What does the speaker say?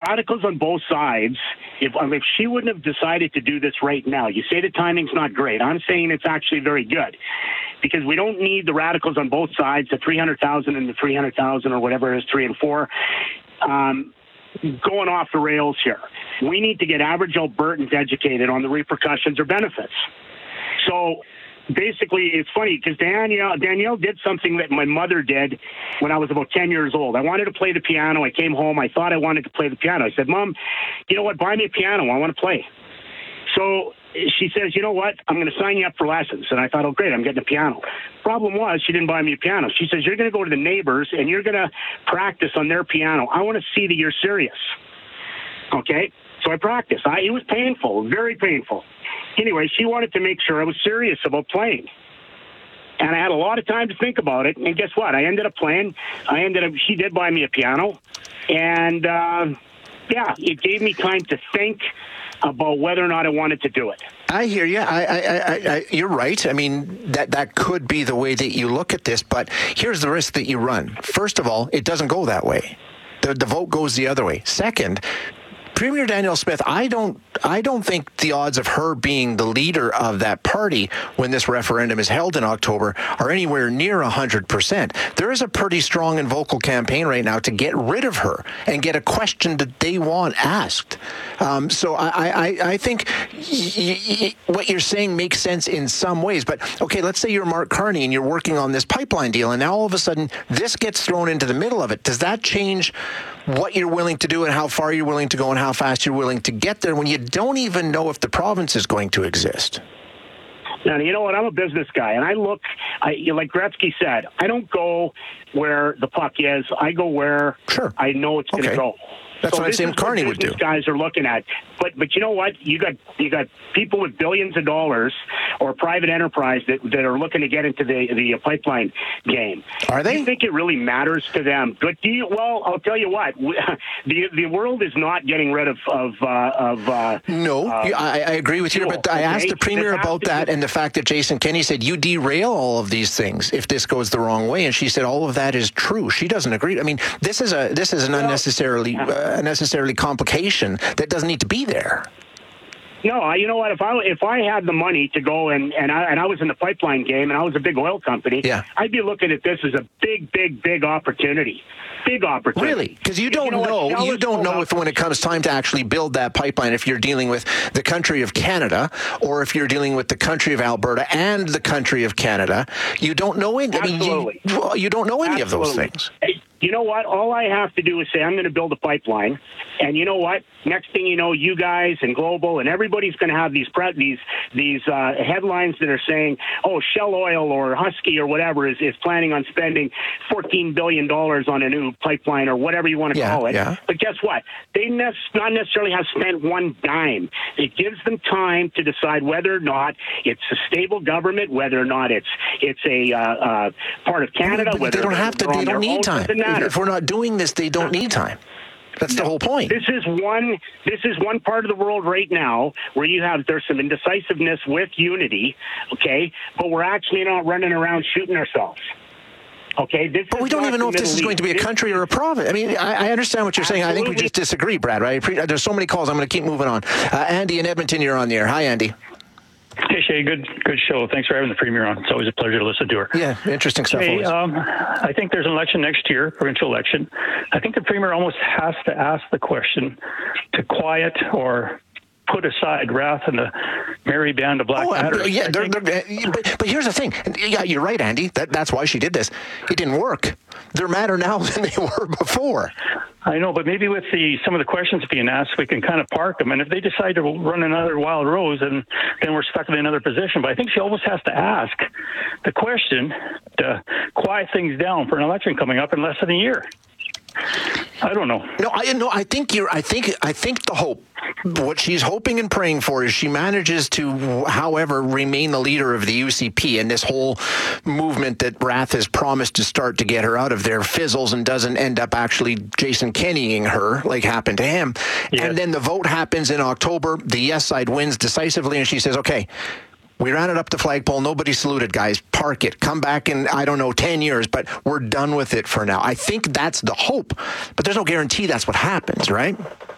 radicals on both sides, if she wouldn't have decided to do this right now, you say the timing's not great. I'm saying it's actually very good, because we don't need the radicals on both sides, the 300,000 and the 300,000 or whatever it is, 3 and 4, going off the rails here. We need to get average Albertans educated on the repercussions or benefits. So basically, it's funny because Danielle did something that my mother did when I was about 10 years old. I wanted to play the piano. I came home. I thought I wanted to play the piano. I said, Mom, you know what? Buy me a piano. I want to play. So she says, you know what? I'm going to sign you up for lessons. And I thought, oh, great, I'm getting a piano. Problem was, she didn't buy me a piano. She says, you're going to go to the neighbors and you're going to practice on their piano. I want to see that you're serious. Okay? So I practiced. It was painful, very painful. Anyway, she wanted to make sure I was serious about playing. And I had a lot of time to think about it. And guess what? I ended up playing. She did buy me a piano. And, it gave me time to think about whether or not I wanted to do it. I hear you. You're right. I mean, that could be the way that you look at this. But here's the risk that you run. First of all, it doesn't go that way. The vote goes the other way. Second, Premier Danielle Smith, I don't think the odds of her being the leader of that party when this referendum is held in October are anywhere near 100%. There is a pretty strong and vocal campaign right now to get rid of her and get a question that they want asked. So I think what you're saying makes sense in some ways. But, okay, let's say you're Mark Carney and you're working on this pipeline deal, and now all of a sudden this gets thrown into the middle of it. Does that change what you're willing to do and how far you're willing to go and how fast you're willing to get there when you don't even know if the province is going to exist? Now, you know what? I'm a business guy, and like Gretzky said, I don't go where the puck is. I go where I know it's going to go. That's what I'm saying Carney would do. Guys are looking at, but you know what? You got people with billions of dollars or private enterprise that are looking to get into the pipeline game. Are they? Do you think it really matters to them? But well, I'll tell you what. The world is not getting rid of. No, I agree with you. But I asked the Premier about that and the fact that Jason Kenney said you derail all of these things if this goes the wrong way, and she said all of that is true. She doesn't agree. I mean, this is an unnecessarily complication that doesn't need to be there. No, you know what? If I had the money to go and I was in the pipeline game and I was a big oil company, I'd be looking at this as a big opportunity. Big opportunity. Really? Because you don't know if when it comes time to actually build that pipeline, if you're dealing with the country of Canada or if you're dealing with the country of Alberta and the country of Canada, you don't know any. Absolutely. You don't know any of those things. You know what? All I have to do is say I'm going to build a pipeline, and you know what? Next thing you know, you guys and Global and everybody's going to have these headlines that are saying, "Oh, Shell Oil or Husky or whatever is planning on spending $14 billion on a new pipeline," or whatever you want to call it. Yeah. But guess what? They not necessarily have spent one dime. It gives them time to decide whether or not it's a stable government, whether or not it's a part of Canada. But they don't have to. They don't need time. If we're not doing this, they don't need time. That's the whole point. This is one part of the world right now where there's some indecisiveness with unity, okay? But we're actually not running around shooting ourselves. Okay, but we don't even know if this is going to be a country or a province. I mean, I understand what you're saying. I think we just disagree, Brad. Right? There's so many calls. I'm going to keep moving on. Andy in Edmonton, you're on the air. Hi, Andy. Hey, Shay, good show. Thanks for having the Premier on. It's always a pleasure to listen to her. Yeah, interesting stuff. Hey, I think there's an election next year, provincial election. I think the Premier almost has to ask the question to quiet or put aside wrath and the merry band of Black Matters. Yeah, but here's the thing. Yeah, you're right, Andy. That's why she did this. It didn't work. They're madder now than they were before. I know, but maybe with some of the questions being asked, we can kind of park them. And if they decide to run another Wild Rose, then we're stuck in another position. But I think she always has to ask the question to quiet things down for an election coming up in less than a year. I don't know. No, I think the hope, what she's hoping and praying for is she manages to, however, remain the leader of the UCP, and this whole movement that Rath has promised to start to get her out of there fizzles and doesn't end up actually Jason Kenneying her like happened to him. Yes. And then the vote happens in October. The yes side wins decisively, and she says, okay, we ran it up the flagpole. Nobody saluted, guys. Park it. Come back in, 10 years, but we're done with it for now. I think that's the hope, but there's no guarantee that's what happens, right?